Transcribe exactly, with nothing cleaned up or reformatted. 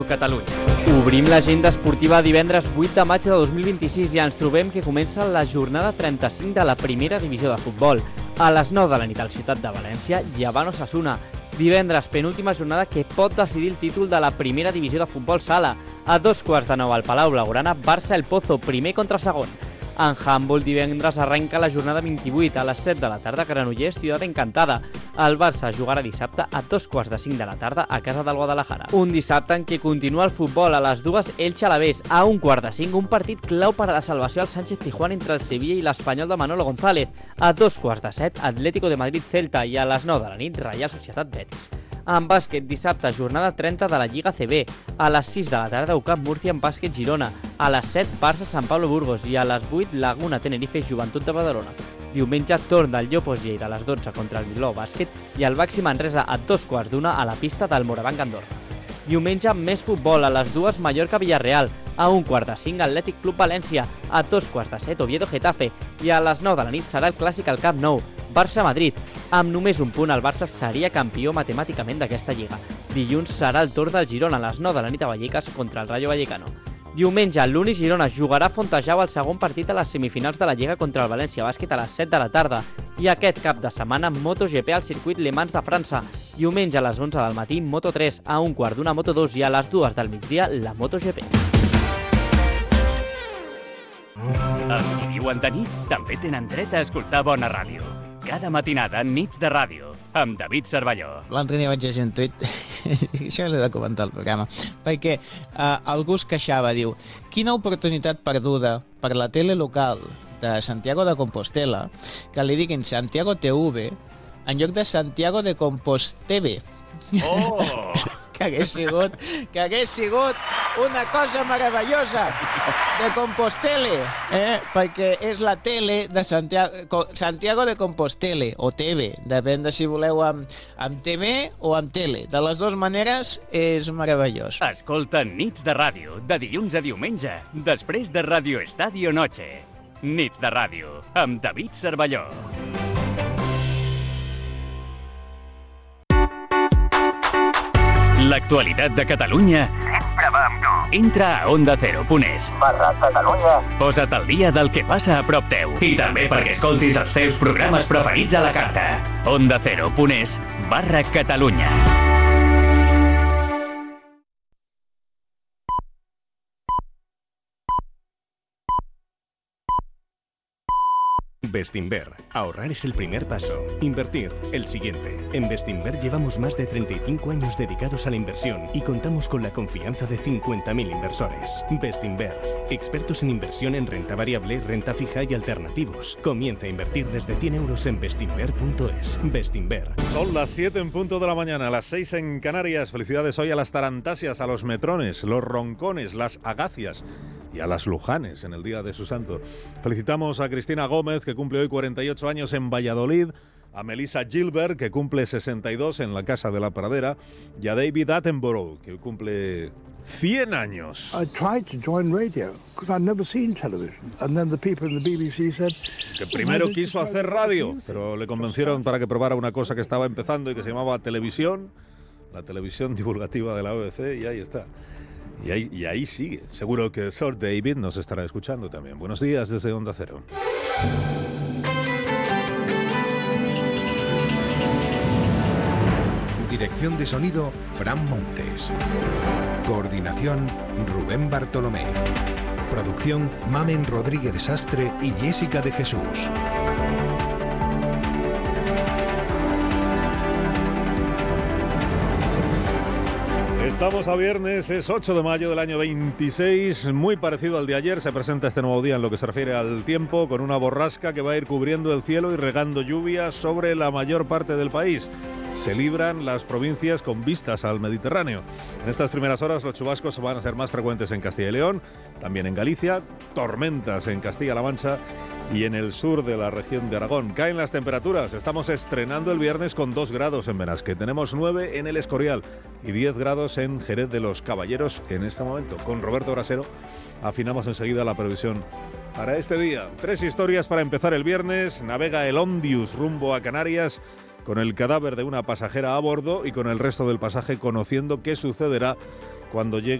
Catalunya. Obrim l'agenda esportiva divendres vuit de maig de dos mil vint-i-sis i ens trobem que comença la jornada trenta-cinc de la primera divisió de futbol. A les nou de la nit al Ciutat de València, Llevant Osasuna. Divendres, penúltima jornada que pot decidir el títol de la primera divisió de futbol sala. A dos quarts de nou al Palau Blaugrana, Barça El Pozo, primer contra segon. En handball, divendres arrenca la jornada vint-i-vuit a les set de la tarda, Granollers, Ciutat Encantada. El Barça jugarà dissabte a dos quarts de cinc de la tarda a casa del Guadalajara. Un dissabte en què continua el futbol a les dues Elche Alavés. A un quart de cinc, un partit clau per a la salvació al Sánchez Pizjuán entre el Sevilla i l'Espanyol de Manolo González. A dos quarts de set, Atlético de Madrid Celta i a les nou de la nit, Reial Societat Betis. En bàsquet, dissabte, jornada trenta de la Lliga C B. A les sis de la tarda, U C A M Múrcia en bàsquet Girona. A les set, Barça Sant Pablo Burgos. I a les vuit, Laguna Tenerife Joventut de Badalona. Diumenge, torn del Llopos Lleida a les dotze contra el Bilbao Bàsquet i el Baxi Manresa a dos quarts d'una a la pista del Morabanc Andorra. Diumenge, més futbol, a les dues Mallorca Villarreal, a un quart de cinc Atlètic Club València, a dos quarts de set Oviedo Getafe i a les nou de la nit serà el clàssic al Camp Nou, Barça-Madrid. Amb només un punt, el Barça seria campió matemàticament d'aquesta lliga. Dilluns serà el torn del Girona a les nou de la nit a Vallecas contra el Rayo Vallecano. Diumenge, l'Uni Girona jugarà a Fontejau el segon partit a les semifinals de la Lliga contra el València Bàsquet a les set de la tarda. I aquest cap de setmana, MotoGP al circuit Le Mans de França. Diumenge a les onze del matí, Moto tres, a un quart d'una Moto dos i a les dues del migdia, la MotoGP. Els qui viuen de nit també tenen dret a escoltar bona ràdio. Cada matinada, Nits de Ràdio, amb David Cervelló. L'altre dia vaig llegir un tuit, això l'he de comentar al programa, perquè uh, algú es queixava, diu, quina oportunitat perduda per la tele local de Santiago de Compostela que li diguin Santiago T V en lloc de Santiago de Composteve. Oh! que hagués sigut, que hagués sigut una cosa meravellosa de Compostele, eh? perquè és la tele de Santiago, Santiago de Compostele, o T V, depèn de si voleu amb, amb T V o amb tele. De les dues maneres és meravellós. Escolta Nits de Ràdio, de dilluns a diumenge, després de Radio Estadio Noche. Nits de Ràdio, amb David Cervelló. L'actualitat de Catalunya sempre va amb tu. Entra a onda cero punt es barra Catalunya. Posa't al dia del que passa a prop teu. I també perquè escoltis els teus programes preferits a la carta. onda cero punt es barra Catalunya. Bestinver. Ahorrar es el primer paso. Invertir, el siguiente. En Bestinver llevamos más de treinta y cinco años dedicados a la inversión y contamos con la confianza de cincuenta mil inversores. Bestinver. Expertos en inversión en renta variable, renta fija y alternativos. Comienza a invertir desde cien euros en bestinver punto es. Bestinver. Son las siete en punto de la mañana, las seis en Canarias. Felicidades hoy a las tarantasias, a los metrones, los roncones, las agacias y a las lujanes en el día de su santo. Felicitamos a Cristina Gómez, que cumple hoy cuarenta y ocho años en Valladolid, a Melissa Gilbert, que cumple sesenta y dos en la Casa de la Pradera, y a David Attenborough, que cumple cien años. I tried to join radio because I'd never seen television, and then the people in the B B C said que primero quiso hacer radio, pero le convencieron para que probara una cosa que estaba empezando y que se llamaba televisión, la televisión divulgativa de la B B C, y ahí está. Y ahí, y ahí sigue. Seguro que Sir David nos estará escuchando también. Buenos días desde Onda Cero. Dirección de sonido, Fran Montes. Coordinación, Rubén Bartolomé. Producción, Mamen Rodríguez Sastre y Jessica de Jesús. Estamos a viernes, es ocho de mayo del año veintiséis, muy parecido al de ayer. Se presenta este nuevo día en lo que se refiere al tiempo, con una borrasca que va a ir cubriendo el cielo y regando lluvias sobre la mayor parte del país. Se libran las provincias con vistas al Mediterráneo. En estas primeras horas los chubascos van a ser más frecuentes en Castilla y León, también en Galicia, tormentas en Castilla-La Mancha y en el sur de la región de Aragón. Caen las temperaturas. Estamos estrenando el viernes con dos grados en Benasque. Tenemos nueve en el Escorial y diez grados en Jerez de los Caballeros en este momento. Con Roberto Brasero afinamos enseguida la previsión para este día. Tres historias para empezar el viernes. Navega el Ondius rumbo a Canarias con el cadáver de una pasajera a bordo y con el resto del pasaje conociendo qué sucederá cuando llega